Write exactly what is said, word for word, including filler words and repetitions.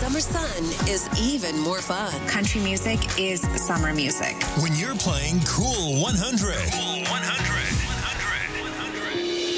summer sun is even more fun. Country music is summer music. When you're playing Cool one hundred. Cool one hundred.